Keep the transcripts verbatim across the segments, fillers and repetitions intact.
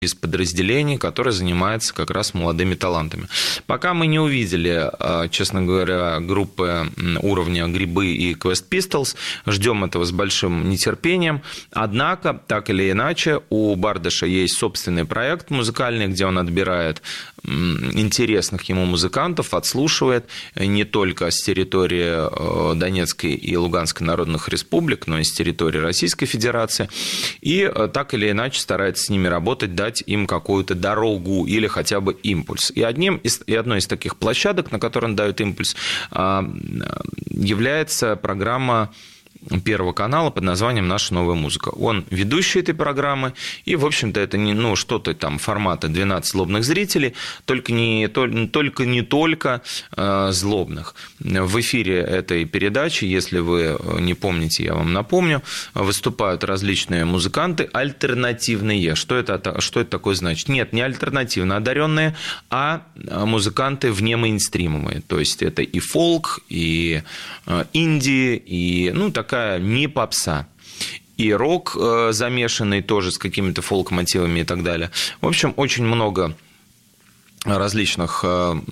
из подразделений, которое занимается как раз молодыми талантами. Пока мы не увидели, честно говоря, группы уровня «Грибы» и «Quest Pistols», ждем этого с большим нетерпением. Однако, так или иначе, у Бардаша есть собственный проект музыкальный, где он отбирает интересных ему музыкантов, отслушивает не только с территории Донецкой и Луганской народных республик, но и с территории Российской Федерации. И так или иначе старается с ними работать, дать им какую-то дорогу или хотя бы импульс. И, одним из, и одной из таких площадок, на которой он дает импульс, является программа Первого канала под названием «Наша новая музыка». Он ведущий этой программы, и, в общем-то, это не, ну, что-то там формата двенадцать злобных зрителей, только не только, не только э, злобных. В эфире этой передачи, если вы не помните, я вам напомню, выступают различные музыканты альтернативные. Что это, что это такое значит? Нет, не альтернативно одаренные, а музыканты вне мейнстримовые. То есть это и фолк, и инди, и, ну, так такая не попса, и рок замешанный тоже с какими-то фолк-мотивами и так далее. В общем, очень много различных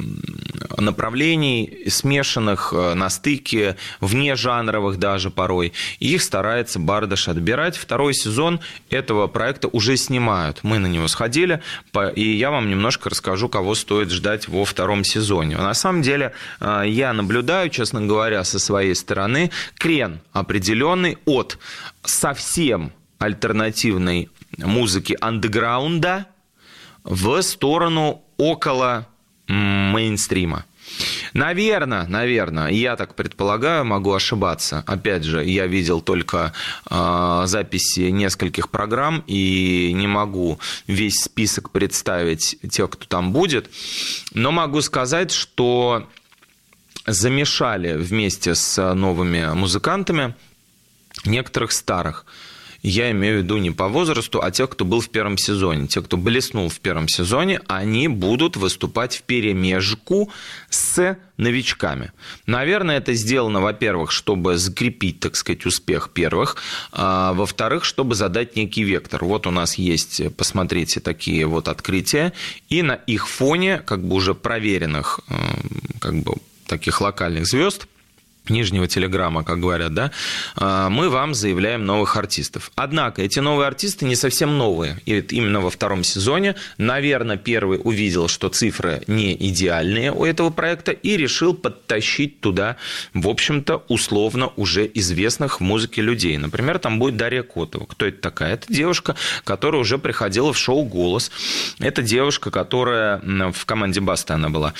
направлений, смешанных, на стыке, внежанровых даже порой. И их старается Бардаш отбирать. Второй сезон этого проекта уже снимают. Мы на него сходили, и я вам немножко расскажу, кого стоит ждать во втором сезоне. На самом деле, я наблюдаю, честно говоря, со своей стороны, крен определенный от совсем альтернативной музыки андеграунда в сторону около мейнстрима. Наверное, наверное, я так предполагаю, могу ошибаться. Опять же, я видел только э, записи нескольких программ и не могу весь список представить тех, кто там будет. Но могу сказать, что замешали вместе с новыми музыкантами некоторых старых. Я имею в виду не по возрасту, а тех, кто был в первом сезоне. Те, кто блеснул в первом сезоне, они будут выступать вперемежку с новичками. Наверное, это сделано, во-первых, чтобы закрепить, так сказать, успех первых, а во-вторых, чтобы задать некий вектор. Вот у нас есть, посмотрите, такие вот открытия, и на их фоне, как бы уже проверенных, как бы таких локальных звезд, нижнего телеграмма, как говорят, да, мы вам заявляем новых артистов. Однако эти новые артисты не совсем новые. И именно во втором сезоне, наверное, первый увидел, что цифры не идеальные у этого проекта, и решил подтащить туда, в общем-то, условно уже известных в музыке людей. Например, там будет Дарья Котова. Кто это такая? Это девушка, которая уже приходила в шоу «Голос». Это девушка, которая в команде «Баста» она была,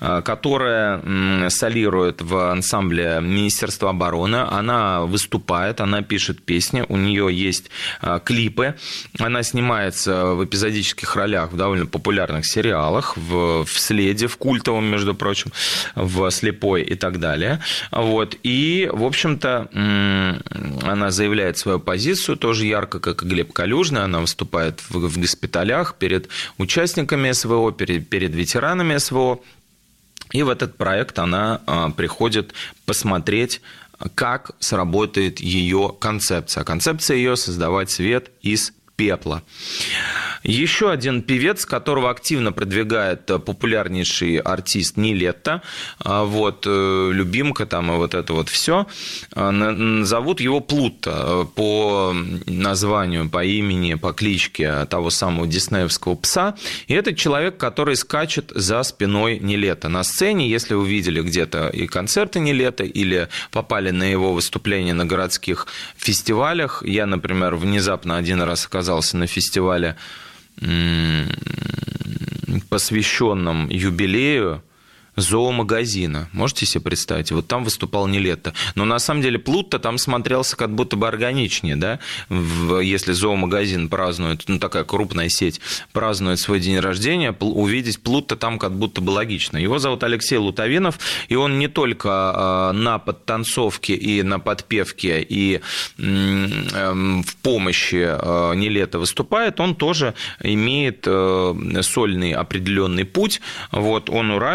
которая солирует в ансамбле Министерства обороны, она выступает, она пишет песни, у нее есть клипы, она снимается в эпизодических ролях в довольно популярных сериалах, в, в «Следе», в культовом, между прочим, в «Слепой» и так далее. Вот. И, в общем-то, она заявляет свою позицию, тоже ярко, как и Глеб Калюжный, она выступает в, в госпиталях перед участниками СВО, перед, перед ветеранами СВО. И в этот проект она приходит посмотреть, как сработает ее концепция. Концепция ее – создавать свет из пепла. Еще один певец, которого активно продвигает популярнейший артист Нилетто, вот, любимка там и вот это вот все, зовут его Плутто по названию, по имени, по кличке того самого диснеевского пса. И это человек, который скачет за спиной Нилетто на сцене. Если вы видели где-то и концерты Нилетто или попали на его выступления на городских фестивалях, я, например, внезапно один раз оказался на фестивале, посвященном юбилею зоомагазина. Можете себе представить? Вот там выступал Нилетто. Но на самом деле Плутто там смотрелся как будто бы органичнее, да? В, если зоомагазин празднует, ну такая крупная сеть, празднует свой день рождения, увидеть Плутто там как будто бы логично. Его зовут Алексей Лутовинов, и он не только на подтанцовке и на подпевке и в помощи Нилетто выступает, он тоже имеет сольный определенный путь. Вот, он уралец,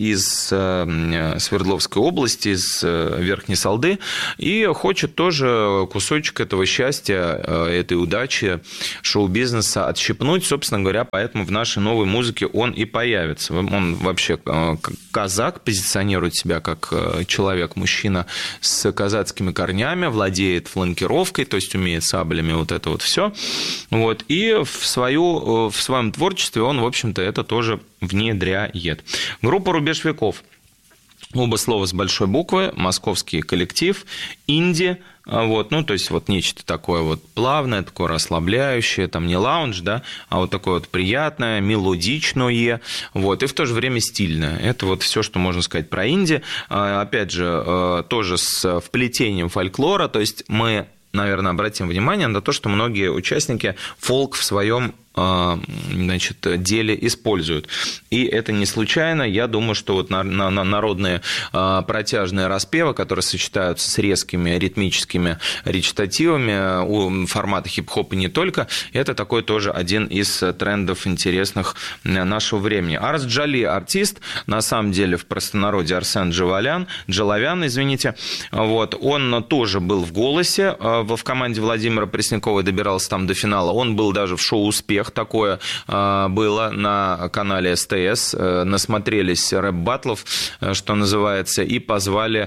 из Свердловской области, из Верхней Салды, и хочет тоже кусочек этого счастья, этой удачи шоу-бизнеса отщипнуть, собственно говоря, поэтому в нашей новой музыке он и появится. Он вообще казак, позиционирует себя как человек, мужчина с казацкими корнями, владеет фланкировкой, то есть умеет саблями, вот это вот все. Вот. И в, свою, в своем творчестве он, в общем-то, это тоже внедряет. Группа «Рубеж веков». Оба слова с большой буквы, московский коллектив, инди, вот, ну, то есть вот нечто такое вот плавное, такое расслабляющее, там не лаунж, да, а вот такое вот приятное, мелодичное, вот, и в то же время стильное. Это вот все, что можно сказать про инди. Опять же, тоже с вплетением фольклора, то есть мы, наверное, обратим внимание на то, что многие участники фолк в своем значит, деле используют. И это не случайно. Я думаю, что вот на, на, на народные протяжные распевы, которые сочетаются с резкими ритмическими речитативами у формата хип-хоп и не только, это такой тоже один из трендов интересных нашего времени. Арс Джали – артист, на самом деле в простонародье Арсен Джавалян, Джалавян, извините. Вот. Он тоже был в «Голосе», в команде Владимира Преснякова, добирался там до финала. Он был даже в шоу «Успех». Такое было на канале СТС. Насмотрелись рэп-баттлов, что называется, и позвали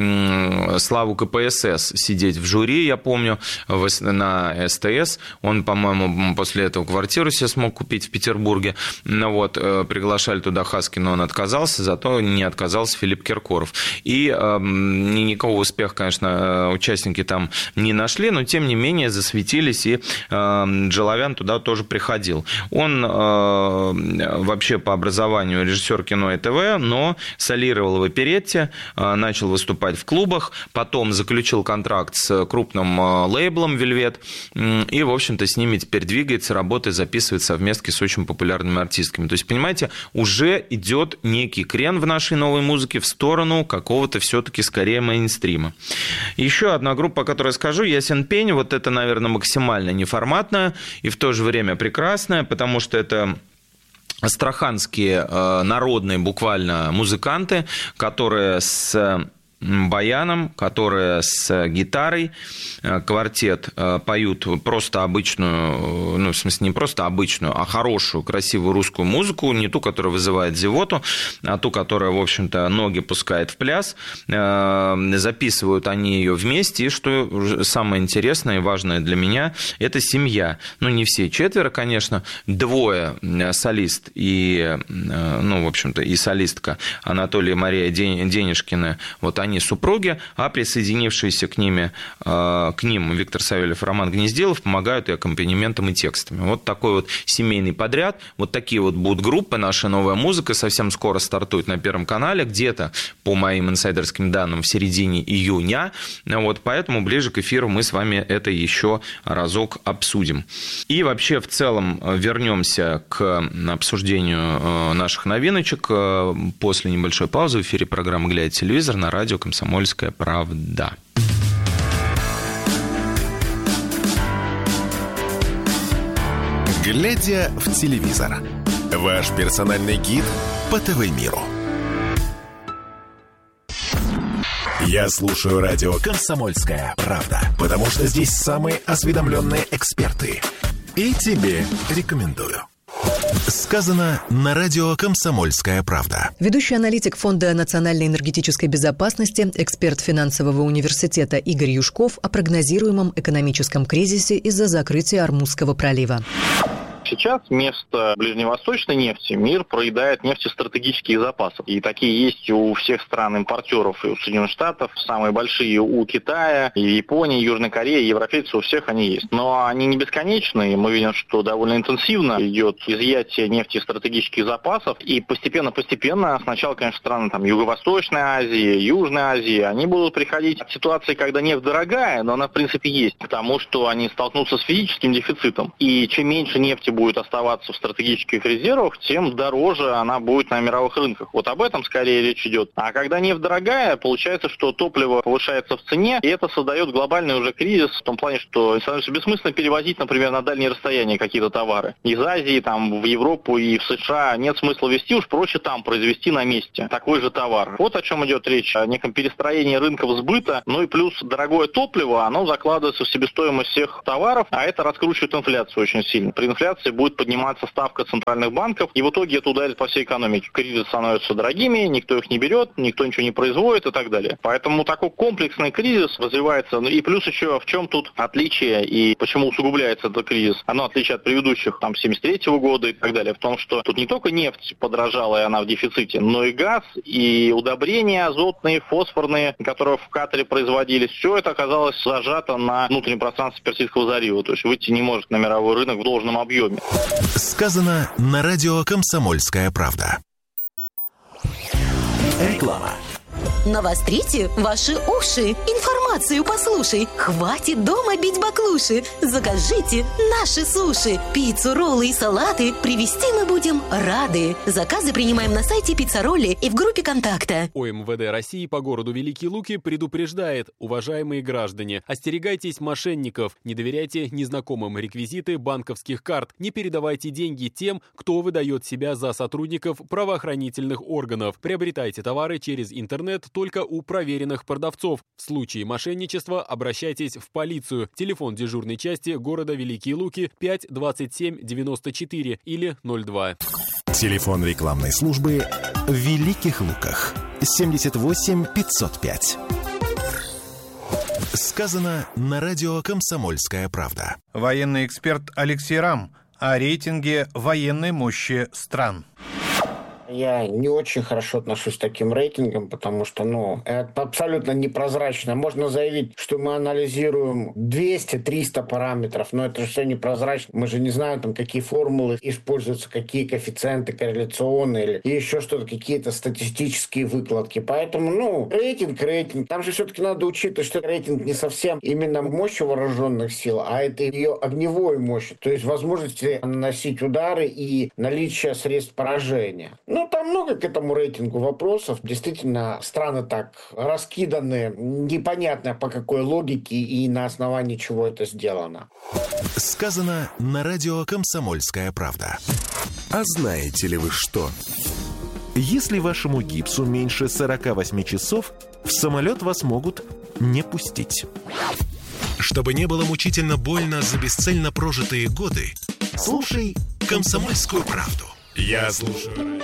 Славу КПСС сидеть в жюри, я помню, на СТС. Он, по-моему, после этого квартиру себе смог купить в Петербурге. Ну, вот, приглашали туда Хаски, но он отказался, зато не отказался Филипп Киркоров. И никакого успеха, конечно, участники там не нашли, но, тем не менее, засветились, и Джалавян туда тоже приходил. Он э, вообще по образованию режиссер кино и ТВ, но солировал в оперетте, э, начал выступать в клубах, потом заключил контракт с крупным э, лейблом «Вельвет», э, и, в общем-то, с ними теперь двигается, работает, записывает совместки с очень популярными артистками. То есть, понимаете, уже идет некий крен в нашей новой музыке в сторону какого-то все-таки скорее мейнстрима. Еще одна группа, о которой я скажу, «Ясен пень». Вот это, наверное, максимально неформатная и в то же время прекрасная, Красная, потому что это астраханские э, народные буквально музыканты, которые с баяном, которые с гитарой, квартет, поют просто обычную, ну, в смысле, не просто обычную, а хорошую, красивую русскую музыку, не ту, которая вызывает зевоту, а ту, которая, в общем-то, ноги пускает в пляс. Записывают они ее вместе, и что самое интересное и важное для меня, это семья. Ну, не все четверо, конечно, двое, солист и, ну, в общем-то, и солистка Анатолий и Мария Денежкины, вот они супруги, а присоединившиеся к, ними, к ним Виктор Савельев и Роман Гнездилов помогают и аккомпанементом, и текстами. Вот такой вот семейный подряд. Вот такие вот будут группы. Наша новая музыка совсем скоро стартует на Первом канале, где-то, по моим инсайдерским данным, в середине июня. Вот, поэтому ближе к эфиру мы с вами это еще разок обсудим. И вообще, в целом, вернемся к обсуждению наших новиночек после небольшой паузы в эфире программы «Глядя телевизор» на радио «Комсомольская правда». «Глядя в телевизор» – ваш персональный гид по ТВ-миру. Я слушаю радио «Комсомольская правда», потому что здесь самые осведомленные эксперты. И тебе рекомендую. Сказано на радио «Комсомольская правда». Ведущий аналитик Фонда национальной энергетической безопасности, эксперт финансового университета Игорь Юшков о прогнозируемом экономическом кризисе из-за закрытия Ормузского пролива. Сейчас вместо ближневосточной нефти мир проедает нефтестратегические запасы. И такие есть у всех стран-импортеров, и у Соединенных Штатов, самые большие у Китая, и Японии, Южной Кореи, европейцев, у всех они есть. Но они не бесконечны, и мы видим, что довольно интенсивно идет изъятие нефтестратегических запасов. И постепенно-постепенно, сначала, конечно, страны там, Юго-Восточной Азии, Южной Азии, они будут приходить к ситуации, когда нефть дорогая, но она, в принципе, есть, потому что они столкнутся с физическим дефицитом. И чем меньше нефти будет оставаться в стратегических резервах, тем дороже она будет на мировых рынках. Вот об этом скорее речь идет. А когда нефть дорогая, получается, что топливо повышается в цене, и это создает глобальный уже кризис в том плане, что становится бессмысленно перевозить, например, на дальние расстояния какие-то товары. Из Азии там, в Европу и в США нет смысла везти, уж проще там произвести на месте такой же товар. Вот о чем идет речь, о неком перестроении рынков сбыта. Ну и плюс дорогое топливо, оно закладывается в себестоимость всех товаров, а это раскручивает инфляцию очень сильно. При инфляции будет подниматься ставка центральных банков, и в итоге это ударит по всей экономике. Кредиты становятся дорогими, никто их не берет, никто ничего не производит и так далее. Поэтому такой комплексный кризис развивается. И плюс еще в чем тут отличие и почему усугубляется этот кризис? Оно отличие от предыдущих, там, семьдесят третьего года и так далее, в том, что тут не только нефть подорожала, и она в дефиците, но и газ, и удобрения азотные, фосфорные, которые в Катаре производились. Все это оказалось зажато на внутреннем пространстве Персидского залива. То есть выйти не может на мировой рынок в должном объеме. Сказано на радио «Комсомольская правда». Реклама. Навострите ваши уши. Информацию послушай. Хватит дома бить баклуши. Закажите наши суши. Пиццу, роллы и салаты привезти мы будем рады. Заказы принимаем на сайте Пицца-ролли и в группе контакта. ОМВД России по городу Великие Луки предупреждает: уважаемые граждане, остерегайтесь мошенников, не доверяйте незнакомым реквизиты банковских карт, не передавайте деньги тем, кто выдает себя за сотрудников правоохранительных органов. Приобретайте товары через интернет только у проверенных продавцов. В случае мошенничества обращайтесь в полицию. Телефон дежурной части города Великие Луки пять двадцать семь девяносто четыре или ноль два. Телефон рекламной службы в Великих Луках семьдесят восемь пятьсот пять. Сказано на радио «Комсомольская правда». Военный эксперт Алексей Рам о рейтинге военной мощи стран. Я не очень хорошо отношусь к таким рейтингам, потому что, ну, это абсолютно непрозрачно. Можно заявить, что мы анализируем двести-триста параметров, но это же все непрозрачно. Мы же не знаем, там, какие формулы используются, какие коэффициенты корреляционные или еще что-то, какие-то статистические выкладки. Поэтому, ну, рейтинг, рейтинг. Там же все-таки надо учитывать, что рейтинг не совсем именно мощь вооруженных сил, а это ее огневой мощь, то есть возможности наносить удары и наличие средств поражения. Ну, там много к этому рейтингу вопросов. Действительно, страны так раскиданы, непонятно по какой логике и на основании чего это сделано. Сказано на радио «Комсомольская правда». А знаете ли вы что? Если вашему гипсу меньше сорок восемь часов, в самолет вас могут не пустить. Чтобы не было мучительно больно за бесцельно прожитые годы, слушай «Комсомольскую правду». Я слушаю.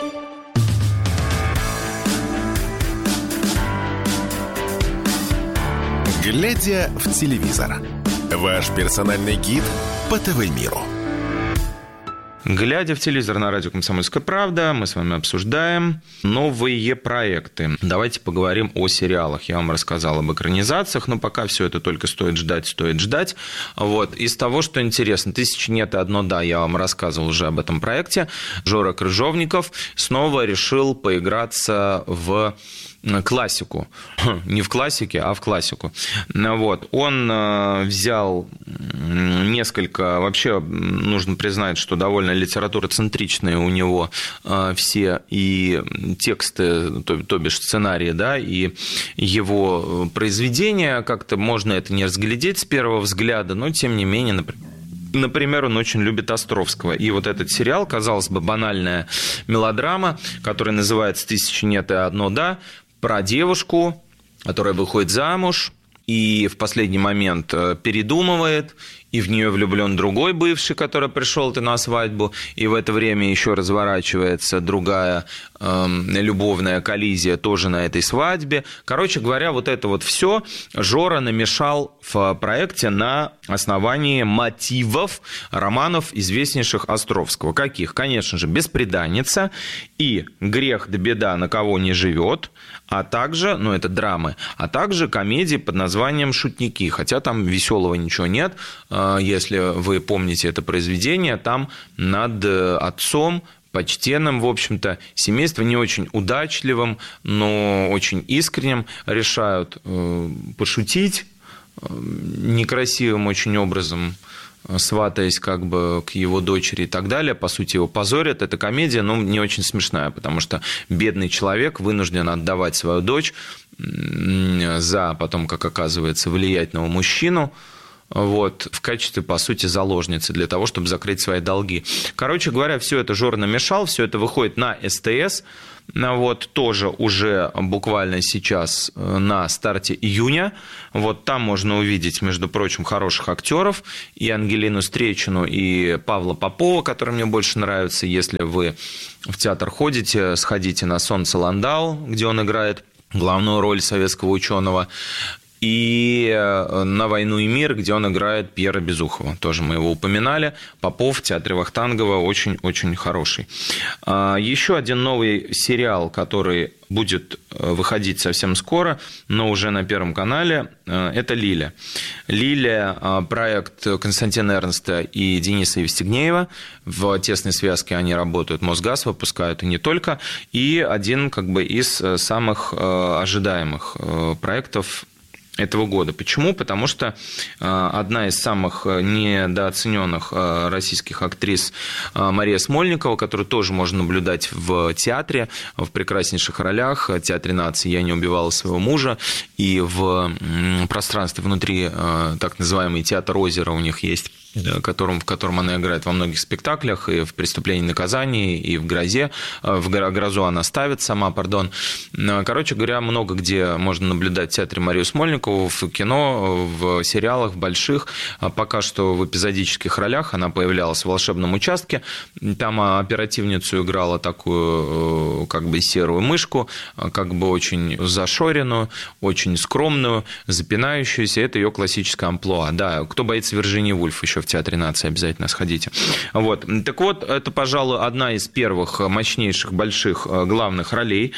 Глядя в телевизор. Ваш персональный гид по ТВ-миру. Глядя в телевизор на радио «Комсомольская правда», мы с вами обсуждаем новые проекты. Давайте поговорим о сериалах. Я вам рассказал об экранизациях, но пока все это только стоит ждать, стоит ждать. Вот. Из того, что интересно, «Тысячи нет и одно да», я вам рассказывал уже об этом проекте. Жора Крыжовников снова решил поиграться в классику. Не в классике, а в классику. Вот. Он взял несколько... Вообще, нужно признать, что довольно литературоцентричные у него все и тексты, то, то бишь сценарии, да, и его произведения. Как-то можно это не разглядеть с первого взгляда, но, тем не менее, например, Например, он очень любит Островского. И вот этот сериал, казалось бы, банальная мелодрама, которая называется «Тысячи нет и одно да», про девушку, которая выходит замуж и в последний момент передумывает, и в нее влюблен другой бывший, который пришел-то на свадьбу, и в это время еще разворачивается другая э, любовная коллизия тоже на этой свадьбе. Короче говоря, вот это вот все Жора намешал в проекте на основании мотивов романов известнейших Островского. Каких? Конечно же, «Бесприданница» и «Грех да беда, на кого не живет», а также, ну это драмы, а также комедии под названием «Шутники», хотя там веселого ничего нет. Если вы помните это произведение, там над отцом, почтенным, в общем-то, семейство не очень удачливым, но очень искренним, решают пошутить некрасивым очень образом сватаясь как бы к его дочери и так далее, по сути, его позорят. Эта комедия, ну, не очень смешная, потому что бедный человек вынужден отдавать свою дочь за, потом, как оказывается, влиятельного мужчину, вот, в качестве, по сути, заложницы для того, чтобы закрыть свои долги. Короче говоря, все это Жора намешал, все это выходит на СТС, вот, тоже уже буквально сейчас на старте июня. Вот там можно увидеть, между прочим, хороших актеров, и Ангелину Стречину, и Павла Попова, который мне больше нравится. Если вы в театр ходите, сходите на «Солнце Ландау», где он играет главную роль советского ученого, и на «Войну и мир», где он играет Пьера Безухова. Тоже мы его упоминали. Попов в театре Вахтангова очень-очень хороший. Еще один новый сериал, который будет выходить совсем скоро, но уже на Первом канале, это «Лиля». «Лиля» – проект Константина Эрнста и Дениса Евстигнеева. В тесной связке они работают, Мосгаз выпускают и не только. И один как бы из самых ожидаемых проектов этого года. Почему? Потому что одна из самых недооцененных российских актрис Мария Смольникова, которую тоже можно наблюдать в театре, в прекраснейших ролях, в Театре нации «Я не убивала своего мужа», и в пространстве внутри, так называемый театр озера у них есть, которым, в котором она играет во многих спектаклях, и в «Преступлении и наказании», и в «Грозе». В «Грозу» она ставит сама, пардон. Короче говоря, много где можно наблюдать в театре Марию Смольникову, в кино, в сериалах, в больших. Пока что в эпизодических ролях она появлялась в «Волшебном участке». Там оперативницу играла такую как бы серую мышку, как бы очень зашоренную, очень скромную, запинающуюся. Это ее классическое амплуа. Да, кто боится Вирджинии Вульф еще в Театре нации, обязательно сходите. Вот. Так вот, это, пожалуй, одна из первых мощнейших, больших, главных ролей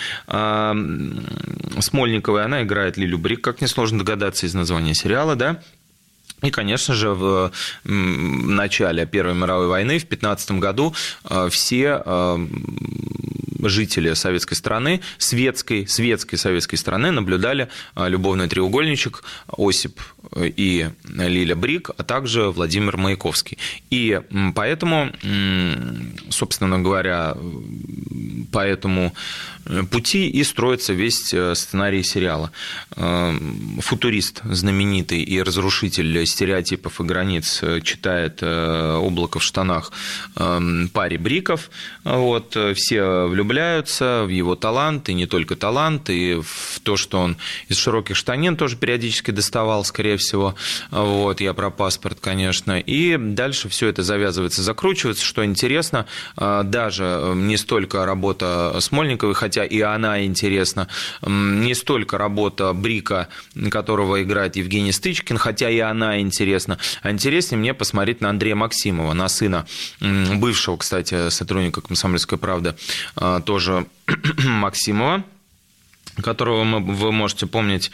Смольниковой. Она играет Лилю Брик, как несложно догадаться из названия сериала, да? И, конечно же, в начале Первой мировой войны, в пятнадцатом году, все жители советской страны, светской, светской советской страны наблюдали любовный треугольничек Осип и Лиля Брик, а также Владимир Маяковский. И поэтому, собственно говоря, по этому пути и строится весь сценарий сериала. Футурист знаменитый и разрушитель стереотипов и границ читает «Облако в штанах» паре Бриков. Вот, все влюбляются в его талант, и не только талант, и в то, что он из широких штанин тоже периодически доставал, скорее всего. Вот, я про паспорт, конечно. И дальше все это завязывается, закручивается. Что интересно, даже не столько работа Смольниковой, хотя и она интересна, не столько работа Брика, которого играет Евгений Стычкин, хотя и она интересна, а интереснее мне посмотреть на Андрея Максимова, на сына бывшего, кстати, сотрудника «Комсомольской правды», тоже Максимова, которого вы можете помнить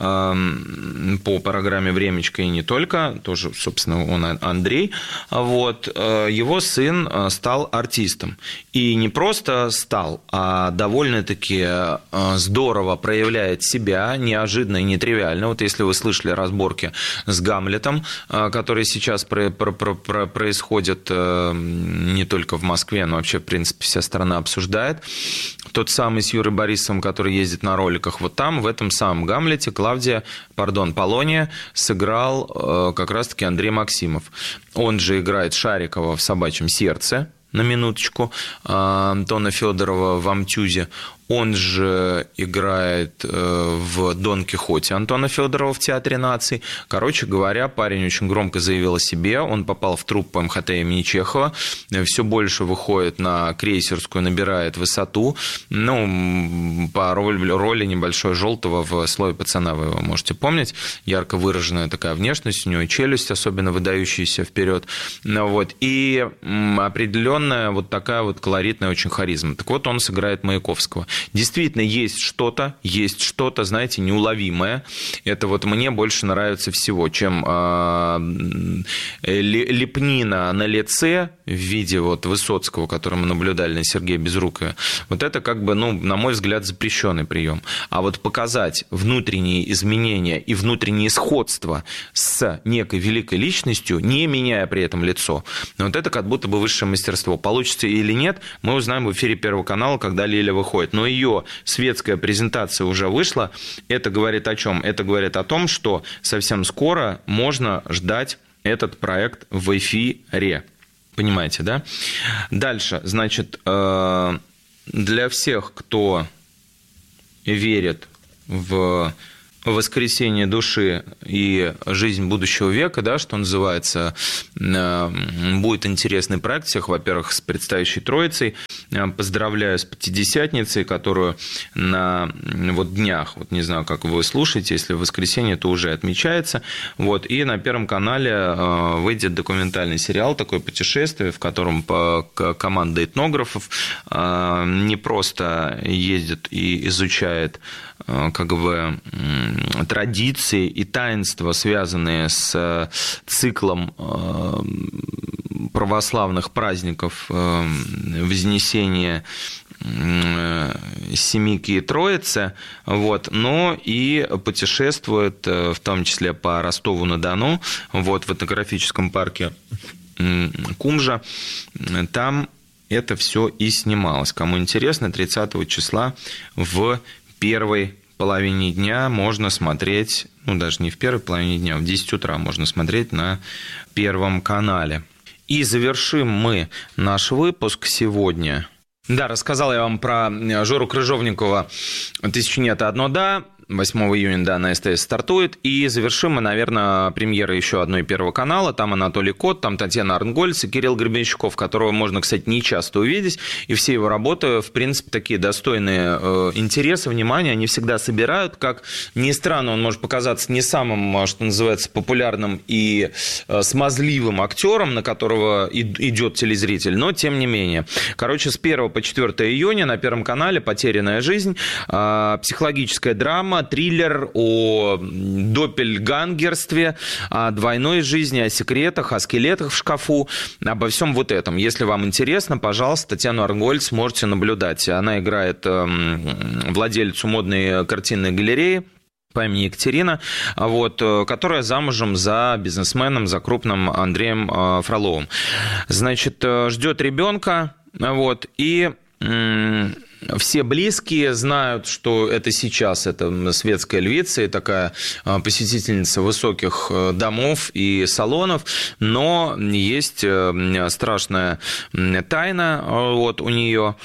по программе «Времечко» и не только, тоже, собственно, он Андрей. Вот. Его сын стал артистом. И не просто стал, а довольно-таки здорово проявляет себя, неожиданно и нетривиально. Вот если вы слышали разборки с «Гамлетом», которые сейчас происходят не только в Москве, но вообще, в принципе, вся страна обсуждает. Тот самый с Юрой Борисовым, который ездит на роликах, вот там, в этом самом «Гамлете», Клавдия, пардон, Полония сыграл как раз-таки Андрей Максимов. Он же играет Шарикова в «Собачьем сердце», на минуточку, Антона Федорова в «Амтюзе». Он же играет в «Дон Кихоте» Антона Федорова в Театре нации. Короче говоря, парень очень громко заявил о себе. Он попал в труппу эм ха тэ имени Чехова. Все больше выходит на крейсерскую, набирает высоту. Ну, по роли, роли небольшой Желтого в «Слове пацана», вы его можете помнить. Ярко выраженная такая внешность, у него челюсть особенно выдающаяся вперед. Вот. И определенная вот такая вот колоритная очень харизма. Так вот, он сыграет Маяковского. Действительно, есть что-то, есть что-то, знаете, неуловимое. Это вот мне больше нравится всего, чем э, лепнина на лице в виде вот Высоцкого, который мы наблюдали на Сергея Безрукова, вот это как бы, ну, на мой взгляд, запрещенный прием. А вот показать внутренние изменения и внутреннее сходство с некой великой личностью, не меняя при этом лицо, вот это как будто бы высшее мастерство. Получится или нет, мы узнаем в эфире Первого канала, когда Лиля выходит. Но ее светская презентация уже вышла. Это говорит о чем? Это говорит о том, что совсем скоро можно ждать этот проект в эфире. Понимаете, да? Дальше, значит, для всех, кто верит в воскресение души и жизнь будущего века, да, что называется, будет интересный проект всех, во-первых, с предстоящей Троицей. Поздравляю с Пятидесятницей, которую на вот днях, вот не знаю, как вы слушаете, если в воскресенье, то уже отмечается. Вот, и на Первом канале выйдет документальный сериал, такое путешествие, в котором команда этнографов не просто ездит и изучает как бы традиции и таинства, связанные с циклом православных праздников Вознесения Семики и Троицы, вот, но и путешествует в том числе по Ростову-на-Дону, вот, в этнографическом парке Кумжа. Там это все и снималось. Кому интересно, тридцатого числа в первой половине дня можно смотреть, ну, даже не в первой половине дня, а в десять утра можно смотреть на Первом канале. И завершим мы наш выпуск сегодня. Да, рассказал я вам про Жору Крыжовникова «Тысячи нет, а одно да». восьмого июня, да, на СТС стартует. И завершим мы, наверное, премьерой еще одной Первого канала. Там Анатолий Кот, там Татьяна Арнгольц и Кирилл Гребенщиков, которого можно, кстати, не часто увидеть. И все его работы, в принципе, такие достойные э, интереса, внимания. Они всегда собирают. Как ни странно, он может показаться не самым, что называется, популярным и э, смазливым актером, на которого и, идет телезритель, но тем не менее. Короче, с первого по четвёртое июня на Первом канале «Потерянная жизнь», э, психологическая драма, триллер о доппельгангерстве, о двойной жизни, о секретах, о скелетах в шкафу, обо всем вот этом. Если вам интересно, пожалуйста, Татьяну Арнгольц можете наблюдать. Она играет владелицу модной картинной галереи по имени Екатерина, вот, которая замужем за бизнесменом, за крупным Андреем Фроловым. Значит, ждет ребенка, вот, и все близкие знают, что это сейчас, это светская львица и такая посетительница высоких домов и салонов, но есть страшная тайна вот, у нее,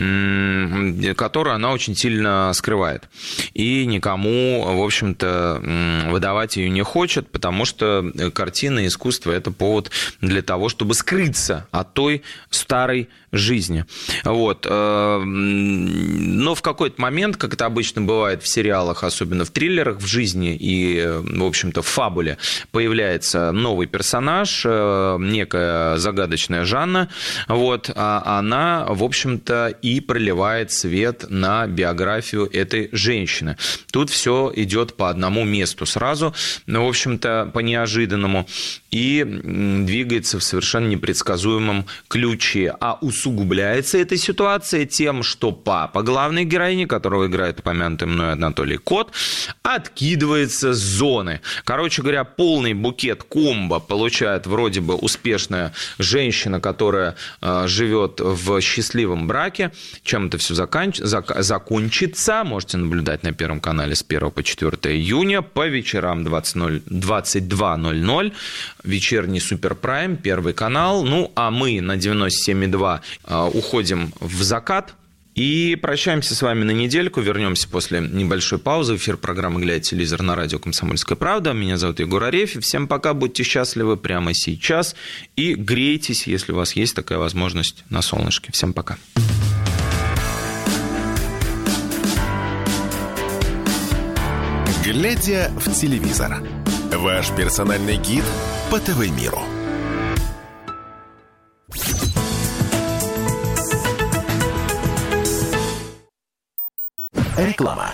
которую она очень сильно скрывает. И никому, в общем-то, выдавать ее не хочет, потому что картина и искусство – это повод для того, чтобы скрыться от той старой жизни. Вот. Но в какой-то момент, как это обычно бывает в сериалах, особенно в триллерах, в жизни и, в общем-то, в фабуле, появляется новый персонаж, некая загадочная Жанна. Вот. А она, в общем-то, и проливает свет на биографию этой женщины. Тут все идет по одному месту сразу, в общем-то, по неожиданному, и двигается в совершенно непредсказуемом ключе. А усугубляется эта ситуация тем, что папа главной героини, которого играет упомянутый мной Анатолий Кот, откидывается с зоны. Короче говоря, полный букет комбо получает вроде бы успешная женщина, которая э, живет в счастливом браке. Чем это все заканч... зак... закончится, можете наблюдать на Первом канале с первого по четвёртое июня по вечерам двадцать два ноль ноль. Вечерний Суперпрайм, Первый канал. Ну, а мы на девяносто семь и два э, уходим в закат. И прощаемся с вами на недельку. Вернемся после небольшой паузы. Эфир программы «Глядя телевизор» на радио «Комсомольская правда». Меня зовут Егор Арефьев. Всем пока, будьте счастливы прямо сейчас. И грейтесь, если у вас есть такая возможность, на солнышке. Всем пока. «Глядя в телевизор». Ваш персональный гид по ТВ-миру. Реклама.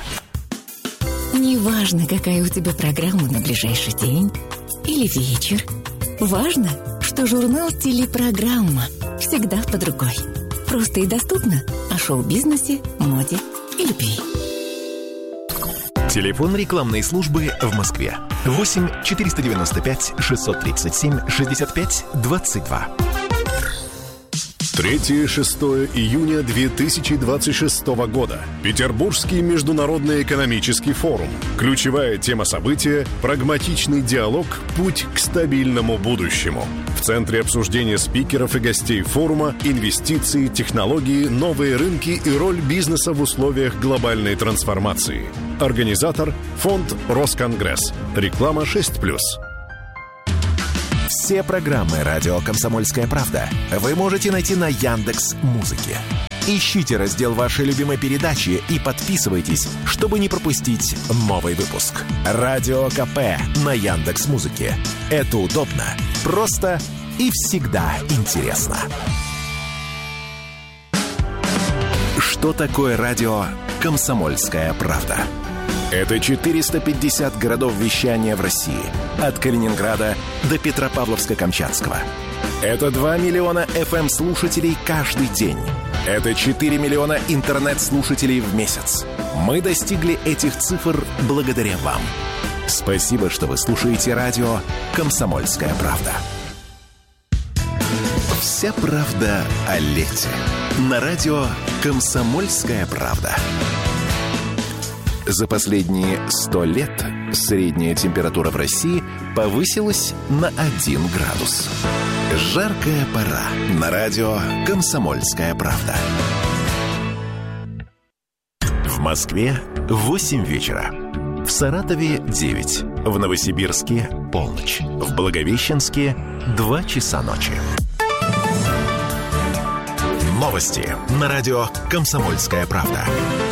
Неважно, какая у тебя программа на ближайший день или вечер. Важно, что что журнал «Телепрограмма» всегда под рукой. Просто и доступно о шоу-бизнесе, моде и любви. Телефон рекламной службы в Москве. восемь четыреста девяносто пять шестьсот тридцать семь шестьдесят пять двадцать два. третьего-шестого июня две тысячи двадцать шестого года. Петербургский международный экономический форум. Ключевая тема события – прагматичный диалог «Путь к стабильному будущему». В центре обсуждения спикеров и гостей форума инвестиции, технологии, новые рынки и роль бизнеса в условиях глобальной трансформации. Организатор – фонд «Росконгресс». Реклама шесть плюс. Все программы «Радио Комсомольская правда» вы можете найти на Яндекс.Музыке. Ищите раздел вашей любимой передачи и подписывайтесь, чтобы не пропустить новый выпуск. Радио КП на Яндекс.Музыке. Это удобно, просто и всегда интересно. Что такое радио «Комсомольская правда»? Это четыреста пятьдесят городов вещания в России. От Калининграда до Петропавловска-Камчатского. Это два миллиона эф эм-слушателей каждый день. Это четыре миллиона интернет-слушателей в месяц. Мы достигли этих цифр благодаря вам. Спасибо, что вы слушаете радио «Комсомольская правда». Вся правда о лете. На радио «Комсомольская правда». За последние сто лет средняя температура в России повысилась на один градус. Жаркая пора. На радио «Комсомольская правда». В Москве восемь вечера. В Саратове девять. В Новосибирске полночь. В Благовещенске два часа ночи. Новости на радио «Комсомольская правда».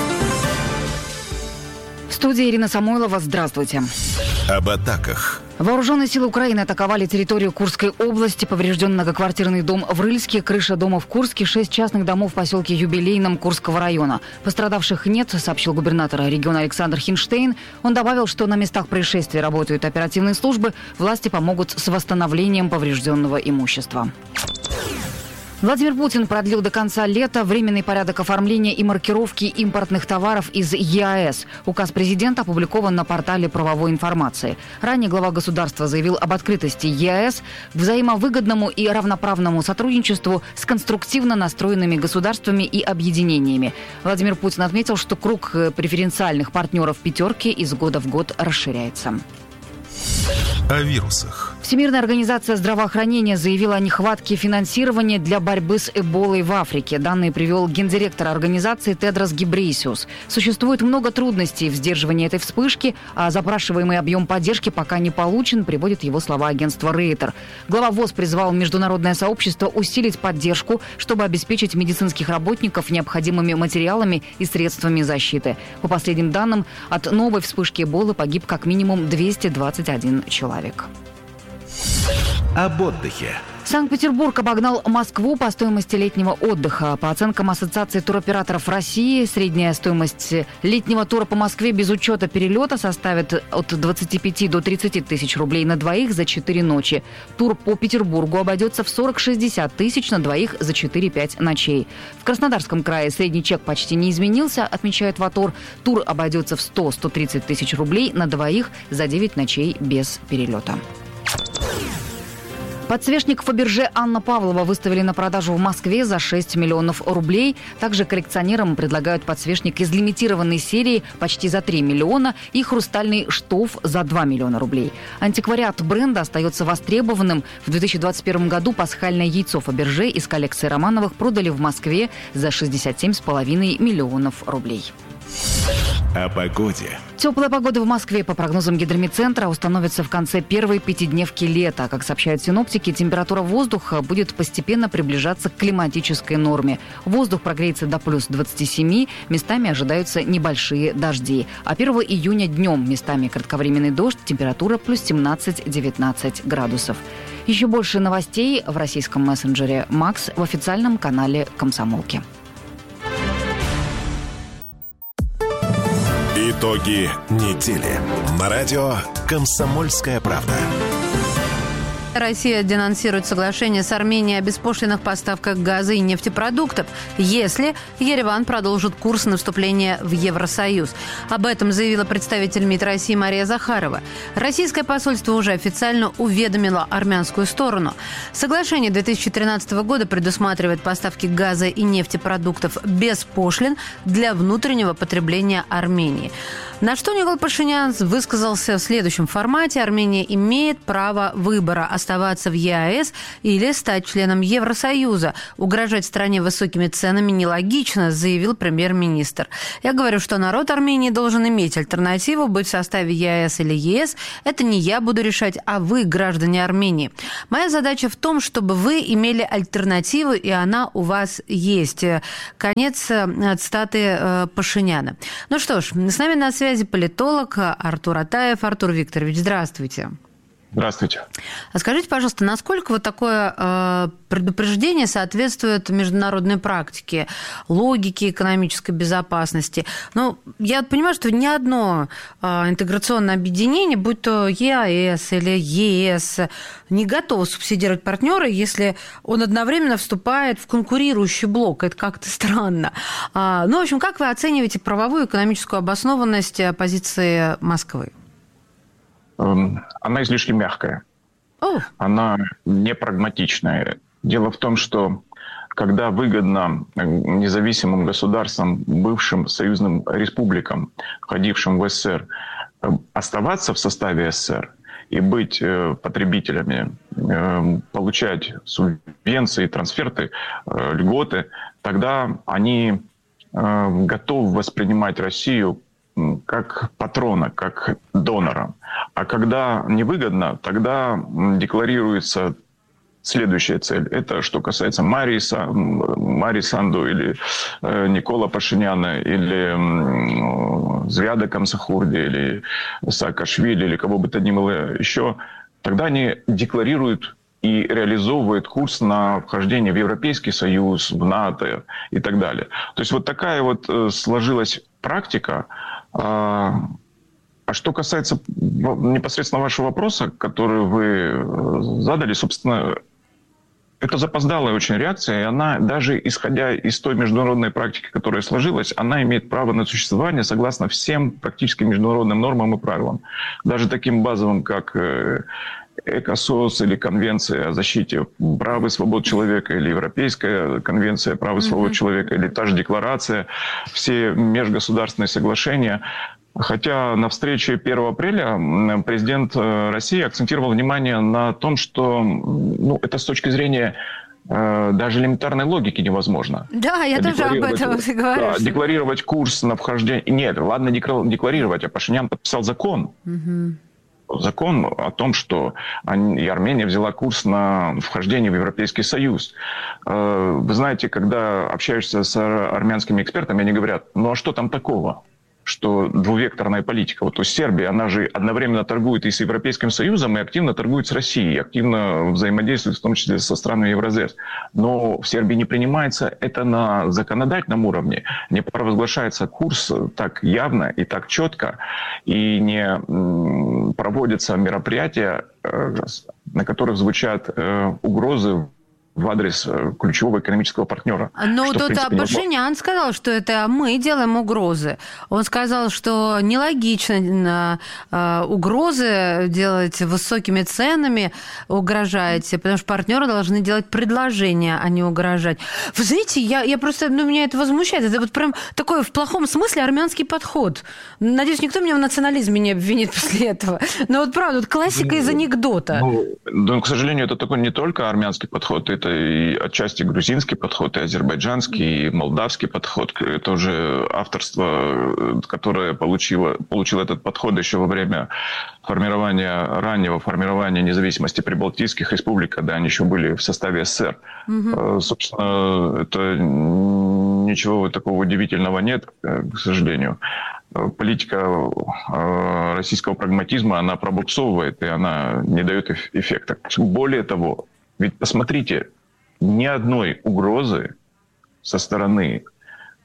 В студии Ирина Самойлова. Здравствуйте. Об атаках. Вооруженные силы Украины атаковали территорию Курской области. Поврежден многоквартирный дом в Рыльске, крыша дома в Курске, шесть частных домов в поселке Юбилейном Курского района. Пострадавших нет, сообщил губернатор региона Александр Хинштейн. Он добавил, что на местах происшествия работают оперативные службы. Власти помогут с восстановлением поврежденного имущества. Владимир Путин продлил до конца лета временный порядок оформления и маркировки импортных товаров из е а эс. Указ президента опубликован на портале правовой информации. Ранее глава государства заявил об открытости е а эс к взаимовыгодному и равноправному сотрудничеству с конструктивно настроенными государствами и объединениями. Владимир Путин отметил, что круг преференциальных партнеров «пятерки» из года в год расширяется. О вирусах. Всемирная организация здравоохранения заявила о нехватке финансирования для борьбы с Эболой в Африке. Данные привел гендиректор организации Тедрос Гебрейесус. Существует много трудностей в сдерживании этой вспышки, а запрашиваемый объем поддержки пока не получен, приводит его слова агентства Рейтер. Глава ВОЗ призвал международное сообщество усилить поддержку, чтобы обеспечить медицинских работников необходимыми материалами и средствами защиты. По последним данным, от новой вспышки Эболы погиб как минимум двести двадцать один человек. Об отдыхе. Санкт-Петербург обогнал Москву по стоимости летнего отдыха. По оценкам Ассоциации туроператоров России, средняя стоимость летнего тура по Москве без учета перелета составит от двадцати пяти до тридцати тысяч рублей на двоих за четыре ночи. Тур по Петербургу обойдется в сорок-шестьдесят тысяч на двоих за четыре-пять ночей. В Краснодарском крае средний чек почти не изменился, отмечает ВАТОР. Тур обойдется в сто - сто тридцать тысяч рублей на двоих за девять ночей без перелета. Подсвечник Фаберже Анна Павлова выставили на продажу в Москве за шесть миллионов рублей. Также коллекционерам предлагают подсвечник из лимитированной серии почти за три миллиона и хрустальный штоф за два миллиона рублей. Антиквариат бренда остается востребованным. В две тысячи двадцать первом году пасхальное яйцо Фаберже из коллекции Романовых продали в Москве за шестьдесят семь с половиной миллионов рублей. О погоде. Теплая погода в Москве, по прогнозам Гидромедцентра, установится в конце первой пятидневки лета. Как сообщают синоптики, температура воздуха будет постепенно приближаться к климатической норме. Воздух прогреется до плюс двадцати семи, местами ожидаются небольшие дожди. А первого июня днем местами кратковременный дождь, температура плюс семнадцать - девятнадцать градусов. Еще больше новостей в российском мессенджере «Макс» в официальном канале «Комсомолки». Итоги недели. На радио «Комсомольская правда». Россия денонсирует соглашение с Арменией о беспошлинных поставках газа и нефтепродуктов, если Ереван продолжит курс на вступление в Евросоюз. Об этом заявила представитель МИД России Мария Захарова. Российское посольство уже официально уведомило армянскую сторону. Соглашение две тысячи тринадцатого года предусматривает поставки газа и нефтепродуктов без пошлин для внутреннего потребления Армении. На что Никол Пашинян высказался в следующем формате. Армения имеет право выбора – оставаться в ЕАЭС или стать членом Евросоюза. Угрожать стране высокими ценами нелогично, заявил премьер-министр. Я говорю, что народ Армении должен иметь альтернативу, быть в составе ЕАЭС или ЕС. Это не я буду решать, а вы, граждане Армении. Моя задача в том, чтобы вы имели альтернативу, и она у вас есть. Конец цитаты Пашиняна. Ну что ж, с нами на связи политолог Артур Атаев. Артур Викторович, здравствуйте. Здравствуйте. А скажите, пожалуйста, насколько вот такое э, предупреждение соответствует международной практике, логике экономической безопасности? Ну, я понимаю, что ни одно э, интеграционное объединение, будь то ЕАЭС или ЕС, не готово субсидировать партнера, если он одновременно вступает в конкурирующий блок. Это как-то странно. А, ну, в общем, как вы оцениваете правовую и экономическую обоснованность позиции Москвы? Она излишне мягкая. Oh. Она не прагматичная. Дело в том, что когда выгодно независимым государствам, бывшим союзным республикам, входившим в СССР, оставаться в составе СССР и быть потребителями, получать субвенции, трансферты, льготы, тогда они готовы воспринимать Россию как патрона, как донора. А когда невыгодно, тогда декларируется следующая цель. Это что касается Марии, Марии Санду или э, Никола Пашиняна, или э, Звяда Камсахурди, или Саакашвили, или кого бы то ни было еще. Тогда они декларируют и реализовывает курс на вхождение в Европейский Союз, в НАТО и так далее. То есть вот такая вот сложилась практика. А что касается непосредственно вашего вопроса, который вы задали, собственно, это запоздалая очень реакция, и она, даже исходя из той международной практики, которая сложилась, она имеет право на существование согласно всем практически международным нормам и правилам. Даже таким базовым, как ЭКОСОС или Конвенция о защите прав и свобод человека, или Европейская конвенция о прав и свобод mm-hmm. человека, или та же декларация, все межгосударственные соглашения. Хотя на встрече первого апреля президент России акцентировал внимание на том, что ну, это с точки зрения э, даже элементарной логики невозможно. Да, я тоже об этом говорю. Да, декларировать курс на вхождение... Нет, ладно декларировать, а Пашинян подписал закон. Mm-hmm. Закон о том, что Армения взяла курс на вхождение в Европейский Союз. Вы знаете, когда общаешься с армянскими экспертами, они говорят, ну а что там такого? Что двувекторная политика. Вот, то есть Сербия, она же одновременно торгует и с Европейским Союзом, и активно торгует с Россией, активно взаимодействует, в том числе со странами Евразес. Но в Сербии не принимается это на законодательном уровне, не провозглашается курс так явно и так четко, и не проводятся мероприятия, на которых звучат угрозы в адрес ключевого экономического партнера. Но что, тут Пашинян сказал, что это мы делаем угрозы. Он сказал, что нелогично э, угрозы делать высокими ценами, угрожаете, потому что партнеры должны делать предложения, а не угрожать. Вы знаете, я, я просто, ну, меня это возмущает. Это вот прям такой в плохом смысле армянский подход. Надеюсь, никто меня в национализме не обвинит после этого. Но вот правда, вот классика из анекдота. Ну, ну, к сожалению, это такой не только армянский подход, это и отчасти грузинский подход, и азербайджанский, и молдавский подход. Это уже авторство, которое получило, получил этот подход еще во время формирования, раннего формирования независимости прибалтийских республик, когда они еще были в составе СССР. Угу. Собственно, это ничего такого удивительного нет, к сожалению. Политика российского прагматизма, она пробуксовывает, и она не дает эффекта. Более того, ведь посмотрите, ни одной угрозы со стороны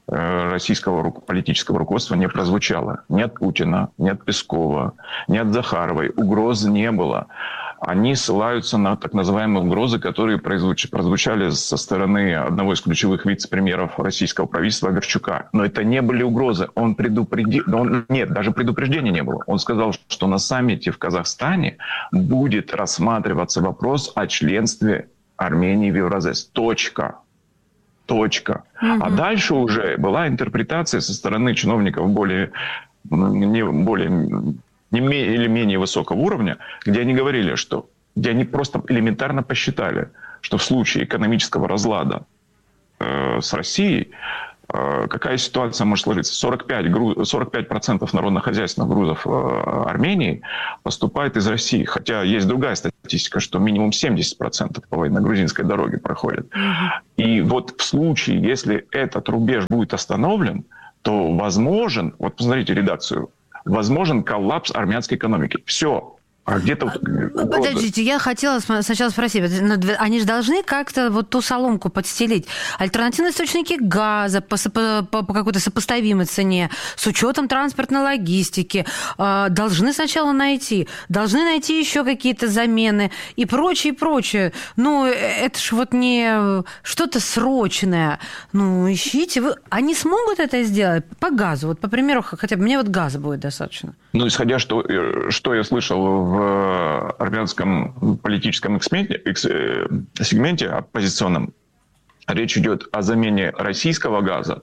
российского политического руководства не прозвучало. Ни от Путина, ни от Пескова, ни от Захаровой. Угроз не было. Они ссылаются на так называемые угрозы, которые прозвучали со стороны одного из ключевых вице-премьеров российского правительства Верчука. Но это не были угрозы. Он предупредил... Он... Нет, даже предупреждения не было. Он сказал, что на саммите в Казахстане будет рассматриваться вопрос о членстве Армении в Евразес. Точка. Точка. Mm-hmm. А дальше уже была интерпретация со стороны чиновников более... Не более не или менее высокого уровня, где они говорили, что, где они просто элементарно посчитали, что в случае экономического разлада э, с Россией, э, какая ситуация может сложиться? сорок пять, гру, сорок пять процентов народно-хозяйственных грузов э, Армении поступает из России, хотя есть другая статистика, что минимум семьдесят процентов по военно-грузинской дороге проходят. И вот в случае, если этот рубеж будет остановлен, то возможен, вот посмотрите редакцию, возможен коллапс армянской экономики. Все. А где-то... Подождите, я хотела сначала спросить. Они же должны как-то вот ту соломку подстелить. Альтернативные источники газа по, по, по какой-то сопоставимой цене, с учетом транспортной логистики, должны сначала найти. Должны найти еще какие-то замены и прочее, прочее. Ну, это ж вот не что-то срочное. Ну, ищите. Вы... Они смогут это сделать по газу? Вот, по примеру, хотя бы мне вот газа будет достаточно. Ну, исходя, что, что я слышал в в армянском политическом сегменте оппозиционном, речь идет о замене российского газа,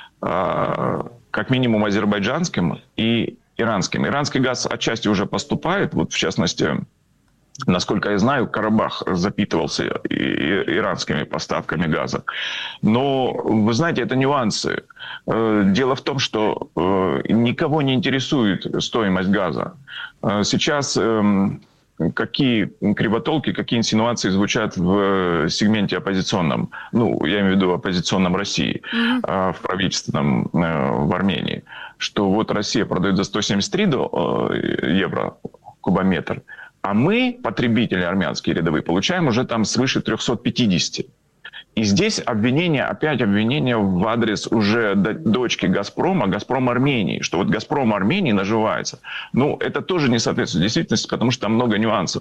как минимум азербайджанским и иранским. Иранский газ отчасти уже поступает, вот в частности, насколько я знаю, Карабах запитывался иранскими поставками газа. Но, вы знаете, это нюансы. Дело в том, что никого не интересует стоимость газа. Сейчас какие кривотолки, какие инсинуации звучат в сегменте оппозиционном, ну, я имею в виду оппозиционном России, mm-hmm. в правительственном в Армении, что вот Россия продает за сто семьдесят три евро кубометр, а мы, потребители армянские рядовые, получаем уже там свыше триста пятьдесят. И здесь обвинение, опять обвинение в адрес уже дочки «Газпрома», «Газпром Армении», что вот «Газпром Армении» наживается. Ну, это тоже не соответствует действительности, потому что там много нюансов.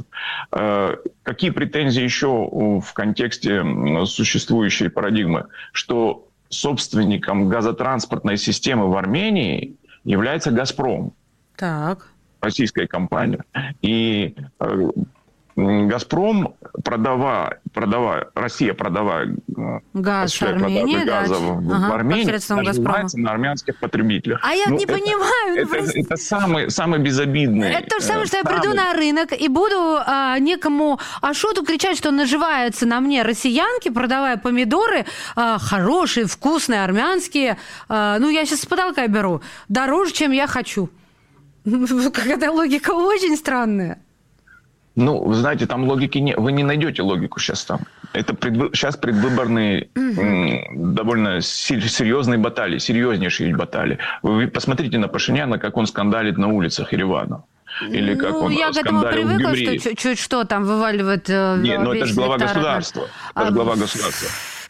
Какие претензии еще в контексте существующей парадигмы? Что собственником газотранспортной системы в Армении является «Газпром». Так. Российская компания. И э, «Газпром», продавая, продавая, Россия продавая газ Армении, газа да? в, ага, в Армении, наживается на армянских потребителях. А я ну, не это, понимаю. Это, просто... это самый, самый безобидный. Это то же самое, что самый... я приду на рынок и буду а, некому Ашоту кричать, что наживаются на мне россиянки, продавая помидоры а, хорошие, вкусные, армянские. А, ну, я сейчас с потолка беру. Дороже, чем я хочу. Какая-то логика очень странная. Ну, вы знаете, там логики не... Вы не найдете логику сейчас там. Это предвы... сейчас предвыборные mm-hmm. довольно серьезные баталии, серьезнейшие баталии. Вы посмотрите на Пашиняна, как он скандалит на улицах Еревана. Или как ну, он я к этому привыкла, что чуть-чуть что там вываливает. Нет, ну это же глава государства. Это же глава государства.